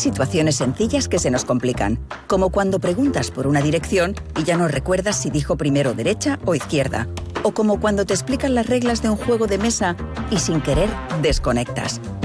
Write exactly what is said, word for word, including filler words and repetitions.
situaciones sencillas que se nos complican, como cuando preguntas por una dirección y ya no recuerdas si dijo primero derecha o izquierda, o como cuando te explican las reglas de un juego de mesa y sin querer desconectas.